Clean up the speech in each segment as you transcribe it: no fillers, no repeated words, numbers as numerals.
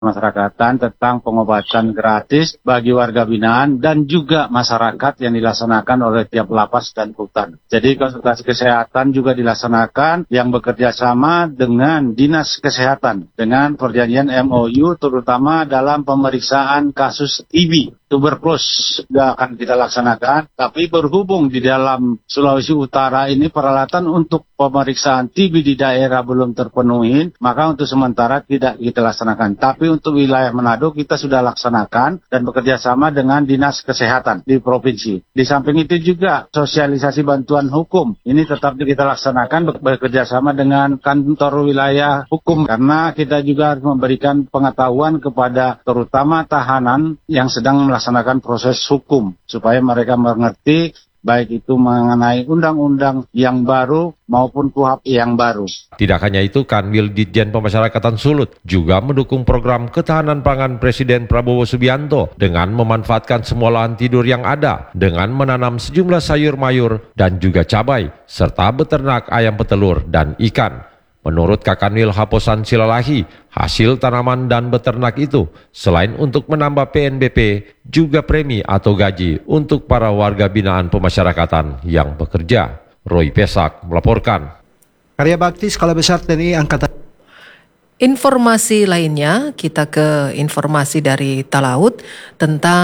Masyarakatan tentang pengobatan gratis bagi warga binaan dan juga masyarakat yang dilaksanakan oleh tiap lapas dan rutan. Jadi konsultasi kesehatan juga dilaksanakan yang bekerja sama dengan Dinas Kesehatan dengan perjanjian MOU terutama dalam pemeriksaan kasus TB. Tuberkulosis juga akan kita laksanakan, tapi berhubung di dalam Sulawesi Utara ini peralatan untuk pemeriksaan TB di daerah belum terpenuhi, maka untuk sementara tidak kita laksanakan. Tapi untuk wilayah Manado kita sudah laksanakan dan bekerja sama dengan Dinas Kesehatan di provinsi. Di samping itu juga sosialisasi bantuan hukum, ini tetap kita laksanakan bekerja sama dengan kantor wilayah hukum, karena kita juga harus memberikan pengetahuan kepada terutama tahanan yang sedang melaksanakan proses hukum supaya mereka mengerti baik itu mengenai undang-undang yang baru maupun KUHP yang baru. Tidak hanya itu, Kanwil Ditjen Pemasyarakatan Sulut juga mendukung program ketahanan pangan Presiden Prabowo Subianto dengan memanfaatkan semua lahan tidur yang ada dengan menanam sejumlah sayur mayur dan juga cabai serta beternak ayam petelur dan ikan. Menurut Kakanwil Haposan Silalahi, hasil tanaman dan beternak itu selain untuk menambah PNBP, juga premi atau gaji untuk para warga binaan pemasyarakatan yang bekerja. Roy Pesak melaporkan. Karya bakti skala besar TNI Angkatan. Informasi lainnya, kita ke informasi dari Talaut tentang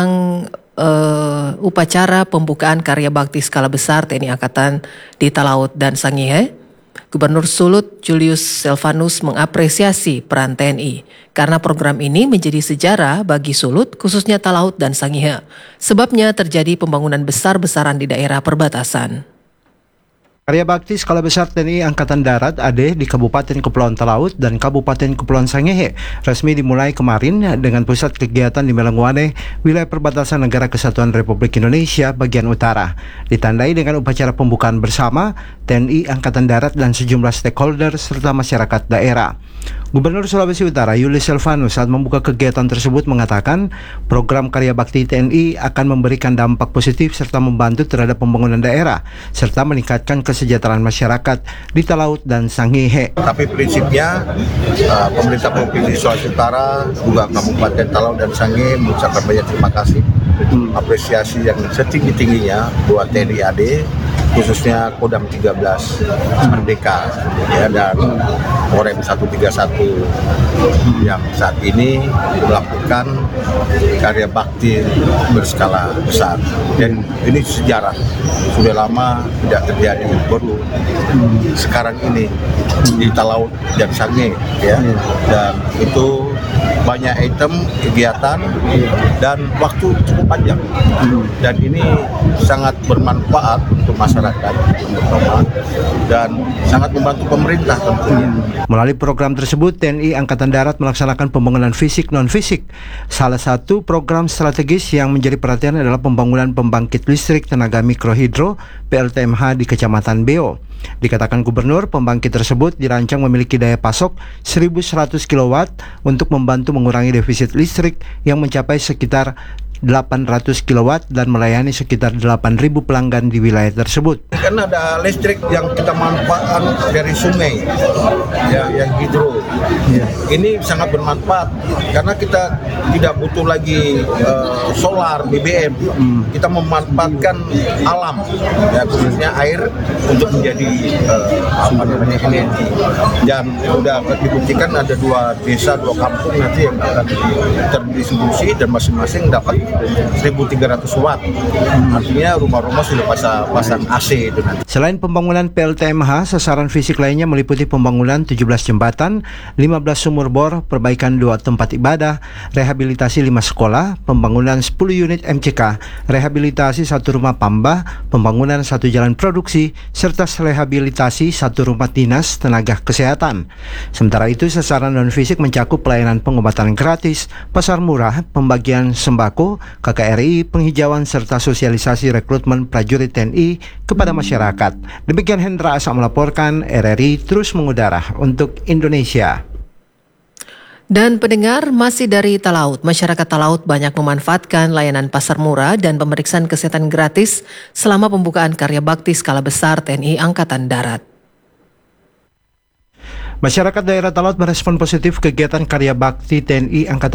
upacara pembukaan karya bakti skala besar TNI Angkatan di Talaut dan Sangihe. Gubernur Sulut Julius Silvanus mengapresiasi peran TNI karena program ini menjadi sejarah bagi Sulut khususnya Talaut dan Sangihe. Sebabnya terjadi pembangunan besar-besaran di daerah perbatasan. Karya bakti skala besar TNI Angkatan Darat AD di Kabupaten Kepulauan Talaut dan Kabupaten Kepulauan Sangihe resmi dimulai kemarin dengan pusat kegiatan di Melangwane, wilayah perbatasan Negara Kesatuan Republik Indonesia bagian utara. Ditandai dengan upacara pembukaan bersama TNI Angkatan Darat dan sejumlah stakeholder serta masyarakat daerah. Gubernur Sulawesi Utara Julius Silvanus saat membuka kegiatan tersebut mengatakan program karya bakti TNI akan memberikan dampak positif serta membantu terhadap pembangunan daerah serta meningkatkan kesejahteraan masyarakat di Talaut dan Sangihe. Tapi prinsipnya pemerintah Provinsi Sulawesi Utara juga Kabupaten Talaut dan Sangihe mengucapkan banyak terima kasih, apresiasi yang setinggi-tingginya buat TNI AD khususnya Kodam 13 Merdeka ya, dan Korem 131 yang saat ini melakukan karya bakti berskala besar, dan ini sejarah sudah lama tidak terjadi, baru sekarang ini di Talaut dan Sangihe ya, dan itu banyak item kegiatan dan waktu cukup panjang, dan ini sangat bermanfaat untuk masyarakat dan sangat membantu pemerintah tentunya. Melalui program tersebut, TNI Angkatan Darat melaksanakan pembangunan fisik non-fisik. Salah satu program strategis yang menjadi perhatian adalah pembangunan pembangkit listrik tenaga mikrohidro PLTMH di Kecamatan Beo. Dikatakan Gubernur, pembangkit tersebut dirancang memiliki daya pasok 1.100 kW untuk membantu mengurangi defisit listrik yang mencapai sekitar 800 kW dan melayani sekitar 8.000 pelanggan di wilayah tersebut. Kan ada listrik yang kita manfaatkan dari sungai, ya, yang hidro. Ini sangat bermanfaat karena kita tidak butuh lagi solar, BBM. Kita memanfaatkan alam, ya, khususnya air untuk menjadi energi. Dan sudah dibuktikan ada 2 desa, 2 kampung nanti yang akan terdistribusi dan masing-masing dapat 1.300 watt. Artinya rumah-rumah sudah pasang AC itu nanti. Selain pembangunan PLTMH, sasaran fisik lainnya meliputi pembangunan 17 jembatan, 15 sumur bor, perbaikan 2 tempat ibadah, rehabilitasi 5 sekolah, pembangunan 10 unit MCK, rehabilitasi 1 rumah pamba, pembangunan 1 jalan produksi, serta rehabilitasi 1 rumah dinas tenaga kesehatan. Sementara itu, sasaran non-fisik mencakup pelayanan pengobatan gratis, pasar murah, pembagian sembako, KKRI, penghijauan serta sosialisasi rekrutmen prajurit TNI kepada masyarakat. Demikian Hendra Asa melaporkan, RRI terus mengudara untuk Indonesia. Dan pendengar, masih dari Talaut, masyarakat Talaut banyak memanfaatkan layanan pasar murah dan pemeriksaan kesehatan gratis selama pembukaan karya bakti skala besar TNI Angkatan Darat. Masyarakat daerah Talaut merespon positif kegiatan karya bakti TNI Angkatan